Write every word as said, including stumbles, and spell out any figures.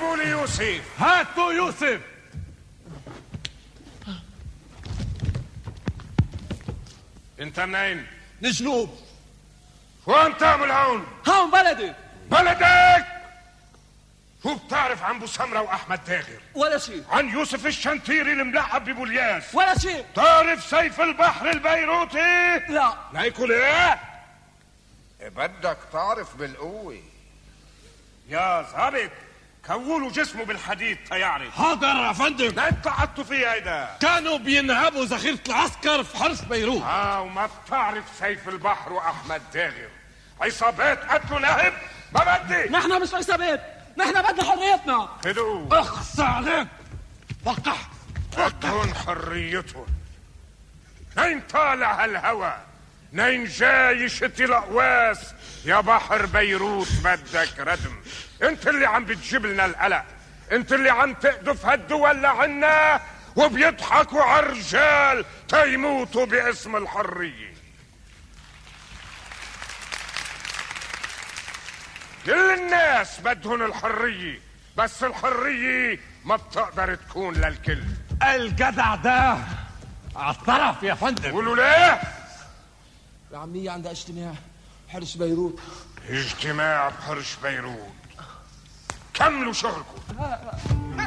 هاتوا لي يوسف. هاتوا يوسف. انت منين؟ من الجنوب. وين تعمل هون؟ هون بلدي. بلدك؟ شو بتعرف عن بوسمرة واحمد داغر؟ ولا شيء. عن يوسف الشنتيري الملعب ببولياس؟ ولا شيء. تعرف سيف البحر البيروتي؟ لا. ليكوا ايه؟ بدك تعرف بالقوة. يا ظابط كولوا جسمه بالحديد تيعرف. حاضر يا فندم. ما انت قعدتوا فيه هيدا؟ كانوا بينهبوا ذخيرة العسكر في حرس بيروت. اه وما بتعرف سيف البحر واحمد داغر عصابات قتلوا نهب؟ ما بدي. نحن مش عصابات، نحن بدنا حريتنا. هدوء. اخص عليك. وقع. بدهم حريتهم. نين طالع هالهوى، نين جاي يشتي الأقواس يا بحر بيروت بدك ردم. انت اللي عم بتجيب لنا القلق، انت اللي عم تقذف هالدول لعنا وبيضحكوا على الرجال تيموتوا باسم الحرية. كل الناس بدهن الحرية، بس الحرية ما بتقدر تكون للكل. الجدع ده اعترف يا فندم. قولوا ليه؟ العمية عندها اجتماع بحرس بيروت. اجتماع بحرس بيروت. كملوا شغلكم.